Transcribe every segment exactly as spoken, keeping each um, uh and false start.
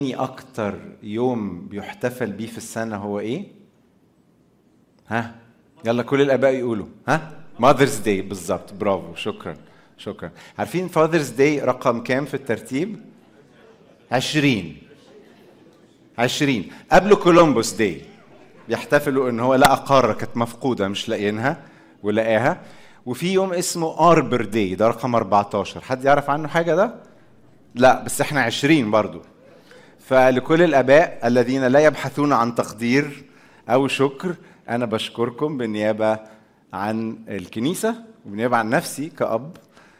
اكتر يوم بيحتفل بيه في السنة هو ايه؟ ها؟ يلا كل الاباء يقولوا ها؟ ماذرز داي. بالظبط، برافو، شكرا شكرا. عارفين فاذرز داي رقم كام في الترتيب؟ عشرين. عشرين قبل كولومبوس داي. بيحتفلوا ان هو لقى قارة كانت مفقودة مش لاقيينها ولقاها. وفي يوم اسمه اربر داي، ده رقم أربعتاشر. حد يعرف عنه حاجة ده؟ لا بس احنا عشرين برضو. فلكل الآباء الذين لا يبحثون عن تقدير أو شكر، أنا بشكركم بالنيابة عن الكنيسة وبالنيابة عن نفسي كأب.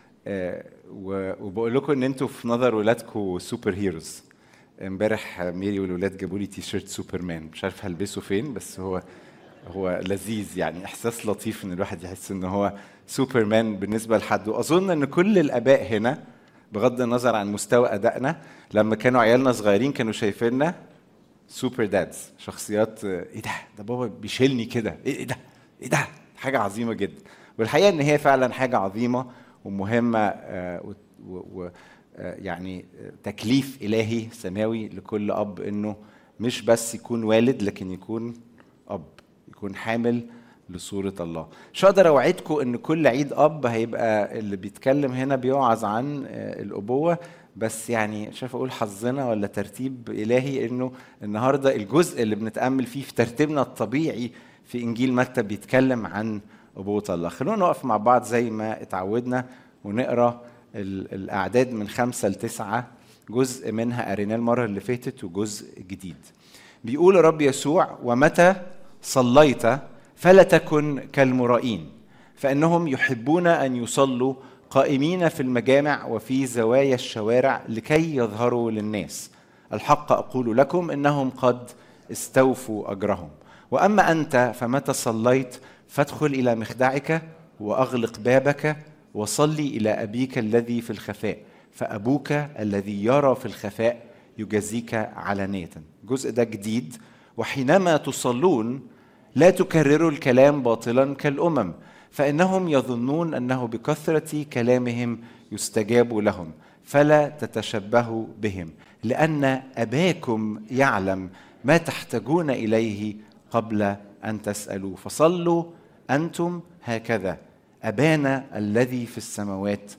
آه، وبقول لكم إن أنتوا في نظر ولادكم سوبر هيروز. امبارح ميري والولاد جابوا لي تي شيرت سوبرمان، مش عارف هلبسه فين، بس هو هو لذيذ، يعني إحساس لطيف إن الواحد يحس إن هو سوبرمان بالنسبة لحد. وأظن إن كل الآباء هنا بغض النظر عن مستوى أدائنا، لما كانوا عيالنا صغيرين كانوا شايفيننا سوبر دادز، شخصيات ايه ده ده بابا بيشيلني كده، ايه ده ايه ده حاجة عظيمة جدا. والحقيقة ان هي فعلا حاجة عظيمة ومهمة، آه، و آه، يعني تكليف إلهي سماوي لكل أب إنه مش بس يكون والد لكن يكون أب، يكون حامل لصورة الله. مش هقدر اوعدكم ان كل عيد اب هيبقى اللي بيتكلم هنا بيوعظ عن الابوة، بس يعني مش عارف اقول حظنا ولا ترتيب الهي انه النهارده الجزء اللي بنتامل فيه في ترتيبنا الطبيعي في انجيل متى بيتكلم عن ابوة الله. خلونا نقف مع بعض زي ما اتعودنا ونقرا الاعداد من خمسة لتسعة، جزء منها قريناه المره اللي فاتت وجزء جديد. بيقول رب يسوع: ومتى صليت فلا تكن كالمرائين، فإنهم يحبون أن يصلوا قائمين في المجامع وفي زوايا الشوارع لكي يظهروا للناس. الحق أقول لكم إنهم قد استوفوا أجرهم. وأما أنت فمتى صليت فادخل إلى مخدعك وأغلق بابك وصلي إلى أبيك الذي في الخفاء، فأبوك الذي يرى في الخفاء يجازيك علانية. الجزء ده جديد. وحينما تصلون لا تكرروا الكلام باطلا كالأمم، فإنهم يظنون أنه بكثرة كلامهم يستجاب لهم، فلا تتشبهوا بهم، لأن أباكم يعلم ما تحتاجون إليه قبل أن تسألوا. فصلوا أنتم هكذا: أبانا الذي في السماوات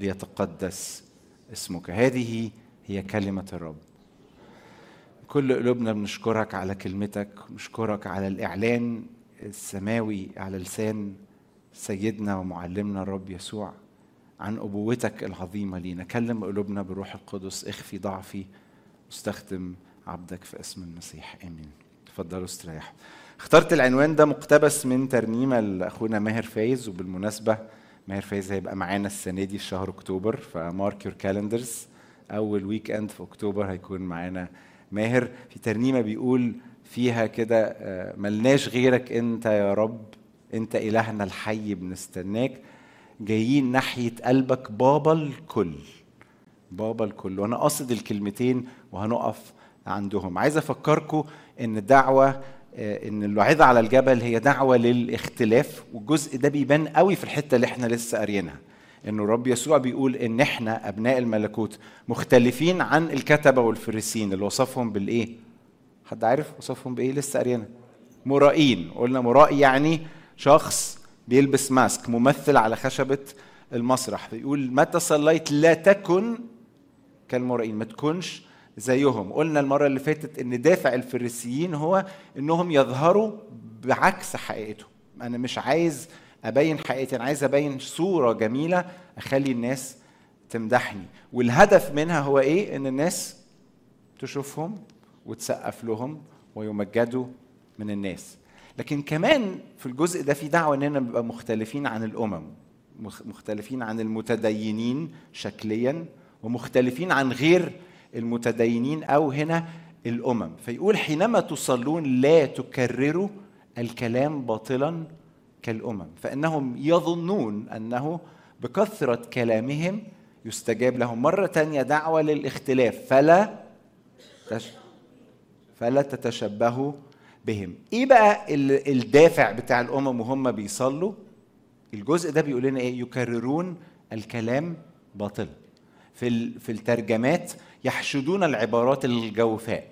ليتقدس اسمك. هذه هي كلمة الرب. كل قلوبنا بنشكرك على كلمتك، نشكرك على الإعلان السماوي على لسان سيدنا ومعلمنا الرب يسوع عن أبوتك العظيمة لينا. كلم قلوبنا بالروح القدس، اخفي ضعفي، استخدم عبدك في اسم المسيح، آمين. تفضلوا استريحوا. اخترت العنوان ده مقتبس من ترنيمة لأخونا ماهر فايز، وبالمناسبة ماهر فايز هيبقى معانا السنة دي في شهر أكتوبر، فمارك يور كالندرز، أول ويك أند في أكتوبر هيكون معانا ماهر في ترنيمة بيقول فيها كده: ملناش غيرك انت يا رب، انت إلهنا الحي بنستناك، جايين ناحية قلبك بابا الكل. بابا الكل. وانا قصد الكلمتين وهنقف عندهم. عايز افكركم ان الدعوة، ان الوعظة على الجبل هي دعوة للاختلاف، والجزء ده بيبان قوي في الحتة اللي احنا لسه قاريينها، انه الرب يسوع بيقول ان احنا ابناء الملكوت مختلفين عن الكتبة والفريسين اللي وصفهم بالايه؟ حد عارف وصفهم بايه؟ لسه قاريينها. مرائين. قلنا مرائي يعني شخص بيلبس ماسك، ممثل على خشبة المسرح. بيقول متى صليت لا تكن كالمرائين، ما تكونش زيهم. قلنا المرة اللي فاتت ان دافع الفريسيين هو انهم يظهروا بعكس حقيقتهم. انا مش عايز ابين حقيقتي، انا عايز ابين صورة جميلة اخلي الناس تمدحني. والهدف منها هو ايه؟ ان الناس تشوفهم وتسقف لهم ويمجدوا من الناس. لكن كمان في الجزء ده في دعوة اننا نبقى مختلفين عن الامم، مختلفين عن المتدينين شكليا، ومختلفين عن غير المتدينين او هنا الامم. فيقول حينما تصلون لا تكرروا الكلام باطلا كالامم، فانهم يظنون انه بكثرة كلامهم يستجاب لهم. مرة تانية دعوة للاختلاف، فلا تش... فلا تتشبهوا بهم. ايه بقى الدافع بتاع الامم وهم بيصلوا؟ الجزء ده بيقول لنا ايه؟ يكررون الكلام باطلا. في ال- في الترجمات يحشدون العبارات الجوفاء.